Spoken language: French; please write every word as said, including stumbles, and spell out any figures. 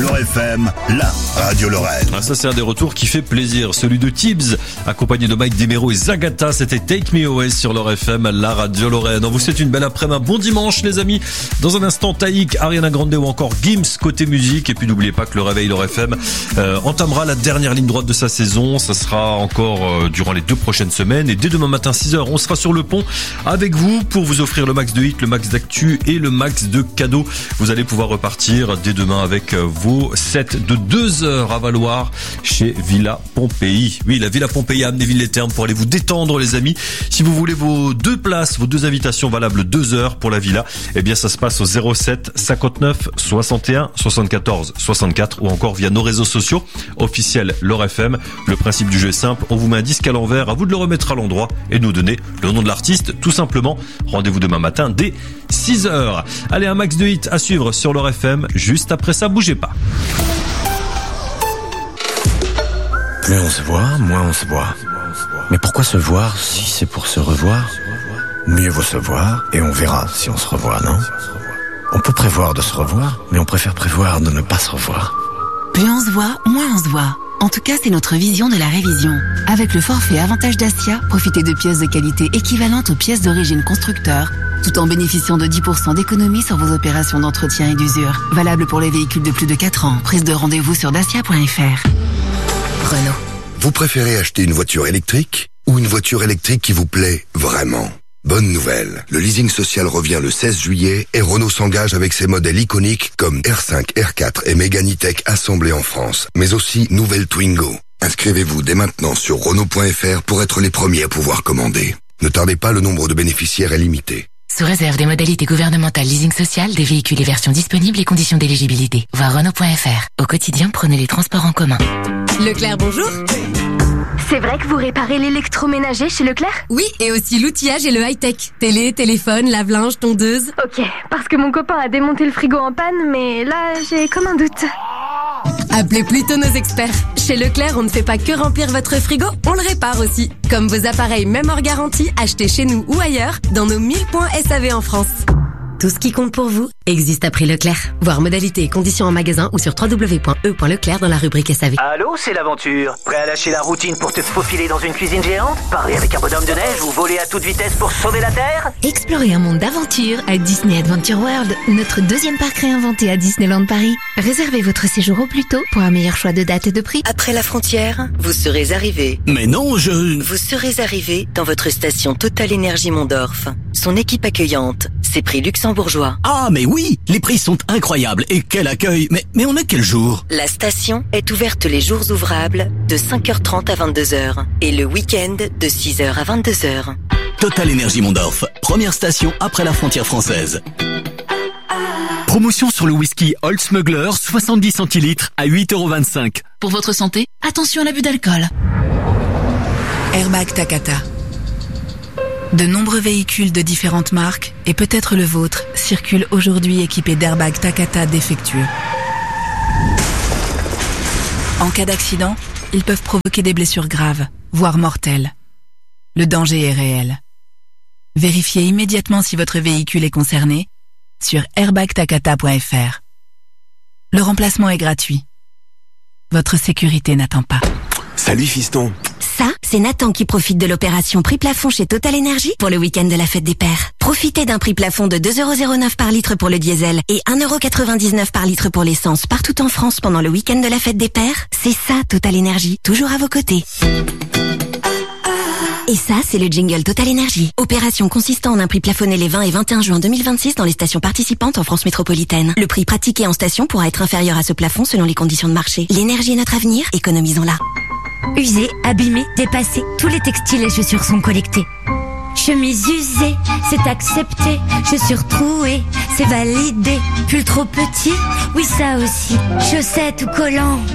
L'Or F M, la radio Lorraine. Ah, ça c'est un des retours qui fait plaisir, celui de Tibbs, accompagné de Mike Demero et Zagata. C'était Take Me Away sur L'Or F M, la radio Lorraine. On vous souhaite une belle après-midi, un bon dimanche les amis. Dans un instant, Taïk, Ariana Grande ou encore Gims côté musique. Et puis n'oubliez pas que le réveil L'Or F M euh, entamera la dernière ligne droite de sa saison. Ça sera encore euh, durant les deux prochaines semaines. Et dès demain matin six heures, on sera sur le pont avec vous pour vous offrir le max de hits, le max d'actu et le max de cadeaux. Vous allez pouvoir repartir dès demain avec vos sets de deux heures à valoir chez Villa Pompéi. Oui, la Villa Pompéi à Amnéville-les-Thermes pour aller vous détendre les amis. Si vous voulez vos deux places, vos deux invitations valables deux heures pour la Villa, eh bien ça se passe au zéro sept cinquante-neuf soixante et un soixante-quatorze soixante-quatre ou encore via nos réseaux sociaux officiels L'Or F M. Le principe du jeu est simple, on vous met un disque à l'envers, à vous de le remettre à l'endroit et de nous donner le nom de l'artiste tout simplement. Rendez-vous demain matin dès six heures. Allez, un max de hits à suivre sur L'Or F M. Juste après ça, bougez pas. Plus on se voit, moins on se voit. Mais pourquoi se voir si c'est pour se revoir? Mieux vaut se voir et on verra si on se revoit, non? On peut prévoir de se revoir, mais on préfère prévoir de ne pas se revoir. Plus on se voit, moins on se voit. En tout cas, c'est notre vision de la révision. Avec le forfait Avantage Dacia, profitez de pièces de qualité équivalentes aux pièces d'origine constructeur, tout en bénéficiant de dix pour cent d'économie sur vos opérations d'entretien et d'usure. Valable pour les véhicules de plus de quatre ans. Prise de rendez-vous sur dacia point f r. Renault. Vous préférez acheter une voiture électrique ou une voiture électrique qui vous plaît vraiment? Bonne nouvelle, le leasing social revient le seize juillet et Renault s'engage avec ses modèles iconiques comme R cinq, R quatre et Mégane E-Tech assemblés en France, mais aussi nouvelle Twingo. Inscrivez-vous dès maintenant sur Renault point f r pour être les premiers à pouvoir commander. Ne tardez pas, le nombre de bénéficiaires est limité. Sous réserve des modalités gouvernementales leasing social, des véhicules et versions disponibles et conditions d'éligibilité. Voir Renault point f r. Au quotidien, prenez les transports en commun. Leclerc, bonjour. C'est vrai que vous réparez l'électroménager chez Leclerc? Oui, et aussi l'outillage et le high-tech. Télé, téléphone, lave-linge, tondeuse. Ok, parce que mon copain a démonté le frigo en panne, mais là, j'ai comme un doute. Appelez plutôt nos experts. Chez Leclerc, on ne fait pas que remplir votre frigo, on le répare aussi. Comme vos appareils, même hors garantie, achetés chez nous ou ailleurs, dans nos mille points S A V en France. Tout ce qui compte pour vous existe à prix Leclerc. Voir modalités et conditions en magasin ou sur w w w point e point leclerc dans la rubrique S A V. Allô, c'est l'aventure. Prêt à lâcher la routine pour te faufiler dans une cuisine géante? Parler avec un bonhomme de neige ou voler à toute vitesse pour sauver la Terre? Explorez un monde d'aventure à Disney Adventure World, notre deuxième parc réinventé à Disneyland Paris. Réservez votre séjour au plus tôt pour un meilleur choix de date et de prix. Après la frontière, vous serez arrivé. Mais non, je... Vous serez arrivé dans votre station Total Énergie Mondorf. Son équipe accueillante, ses prix luxembourgeois. Ah, mais oui, les prix sont incroyables et quel accueil. Mais, mais on est quel jour? La station est ouverte les jours ouvrables de cinq heures trente à vingt-deux heures et le week-end de six heures à vingt-deux heures. Total Énergie Mondorf, première station après la frontière française. Promotion sur le whisky Old Smuggler, soixante-dix centilitres à huit euros vingt-cinq. Pour votre santé, attention à l'abus d'alcool. Airbag Takata. De nombreux véhicules de différentes marques, et peut-être le vôtre, circulent aujourd'hui équipés d'airbags Takata défectueux. En cas d'accident, ils peuvent provoquer des blessures graves, voire mortelles. Le danger est réel. Vérifiez immédiatement si votre véhicule est concerné sur airbag takata point f r. Le remplacement est gratuit. Votre sécurité n'attend pas. Salut fiston. Ça, c'est Nathan qui profite de l'opération prix plafond chez Total Énergie pour le week-end de la fête des pères. Profitez d'un prix plafond de deux euros zéro neuf par litre pour le diesel et un euro quatre-vingt-dix-neuf par litre pour l'essence partout en France pendant le week-end de la fête des pères. C'est ça, Total Énergie, toujours à vos côtés. Et ça, c'est le jingle Total Énergie. Opération consistant en un prix plafonné les vingt et vingt et un juin deux mille vingt-six dans les stations participantes en France métropolitaine. Le prix pratiqué en station pourra être inférieur à ce plafond selon les conditions de marché. L'énergie est notre avenir, économisons-la. Usés, abîmés, dépassés, tous les textiles et chaussures sont collectés. Chemise usée, c'est accepté. Chaussures trouées, c'est validé. Pull trop petit, oui ça aussi. Chaussettes ou collants.